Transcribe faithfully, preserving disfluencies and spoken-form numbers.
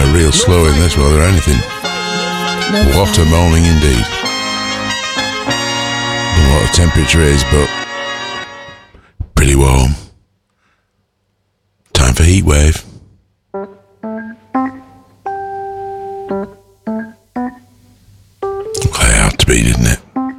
Uh, real slow in this weather, anything. What a morning indeed. Don't know what the temperature is, but pretty warm. Time for heat wave. Quite hard to beat, isn't it?